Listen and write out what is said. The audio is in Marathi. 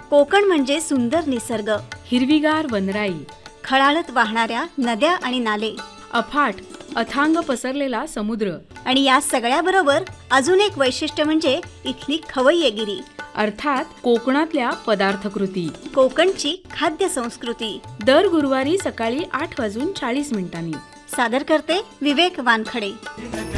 कोकण म्हणजे सुंदर निसर्ग, हिरवीगार वनराई, खळाळत वाहणाऱ्या नद्या आणि नाले, अफाट अथांग पसरलेला समुद्र आणि या सगळ्याबरोबर अजून एक वैशिष्ट्य म्हणजे इथली खवय्येगिरी, अर्थात कोकणातल्या पदार्थकृती. कोकणची खाद्य संस्कृती. दर गुरुवारी सकाळी 8:40 सादर करते विवेक वानखडे.